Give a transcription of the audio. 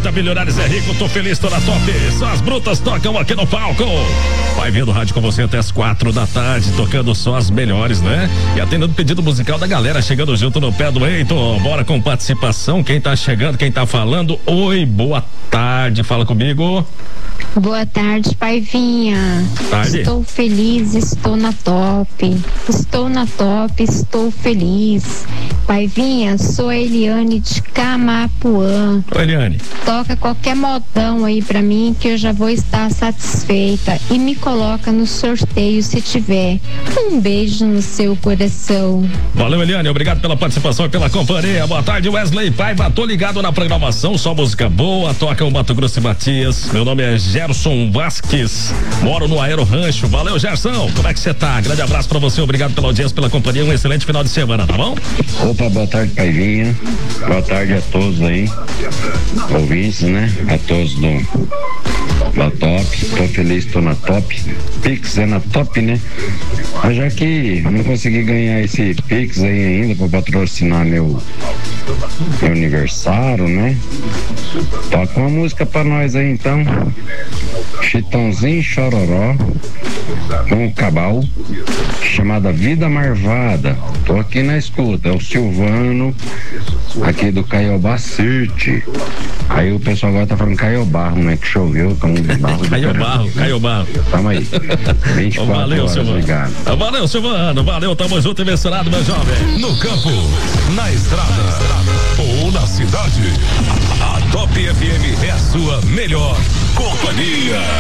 Alerta Milionários é rico, tô feliz, tô na top. Só as brutas tocam aqui no palco. Vai vendo rádio com você até as 4 da tarde, tocando só as melhores, né? E atendendo o pedido musical da galera, chegando junto no pé do Eito. Bora com participação, quem tá chegando, quem tá falando. Oi, boa tarde, fala comigo. Boa tarde, Paivinha. Tarde. Estou feliz, estou na top. Estou na top, estou feliz. Paivinha, sou a Eliane de Camapuã. Oi, Eliane. Toca qualquer modão aí pra mim que eu já vou estar satisfeita. E me coloca no sorteio se tiver. Um beijo no seu coração. Valeu, Eliane, obrigado pela participação e pela companhia. Boa tarde, Wesley Paiva. Tô ligado na programação, só música boa. Toca o Mato Grosso e Matias. Meu nome é Gerson Vasques, moro no Aero Rancho. Valeu, Gerson, como é que você tá? Grande abraço pra você, obrigado pela audiência, pela companhia, um excelente final de semana, tá bom? Opa, boa tarde, Paivinha. Boa tarde a todos aí, ouvintes, né? A todos da top. Tô feliz, tô na top. Pix é na top, né? Mas já que não consegui ganhar esse Pix aí ainda pra patrocinar meu aniversário, né? Toca uma música pra nós aí então. Chitãozinho Chororó com o Cabal, chamada Vida Marvada. Tô aqui na escuta, é o Silvano aqui do Caiobá City. Aí o pessoal agora tá falando Caiobarro, né? Que choveu, tá um barro. Caiobarro. Tamo aí. 24 valeu, horas, Silvano. obrigado. Valeu, Silvano. Valeu, tamo junto e mensurado, meu jovem. No campo, na estrada ou na cidade, a Top FM é a sua melhor companhia.